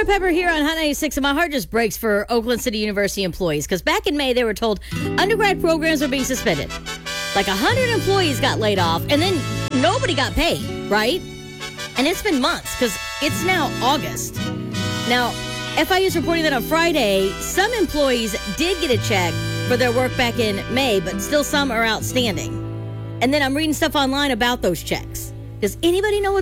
Pepper here on Hot 96, and my heart just breaks for Oakland City University employees because back in May they were told undergrad programs are being suspended. Like 100 employees got laid off, and then nobody got paid, right? And it's been months because it's now August. Now, FIU's reporting that on Friday, some employees did get a check for their work back in May, but still some are outstanding. And then I'm reading stuff online about those checks. Does anybody know what